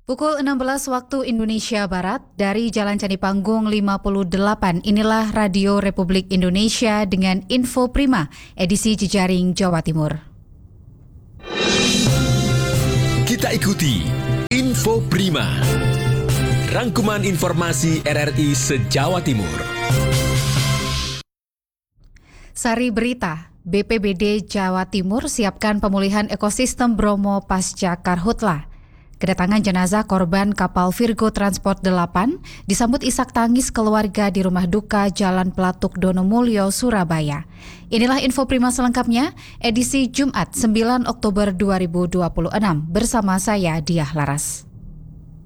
Pukul 16 waktu Indonesia Barat, dari Jalan Candi Panggung 58, inilah Radio Republik Indonesia dengan Info Prima, edisi Jejaring Jawa Timur. Kita ikuti Info Prima, rangkuman informasi RRI se-Jawa Timur. Sari berita, BPBD Jawa Timur siapkan pemulihan ekosistem Bromo pasca Karhutla. Kedatangan jenazah korban kapal Virgo Transport 8 disambut isak tangis keluarga di rumah duka Jalan Pelatuk Donomulyo, Surabaya. Inilah Info Prima selengkapnya, edisi Jumat 9 Oktober 2026, bersama saya Diah Laras.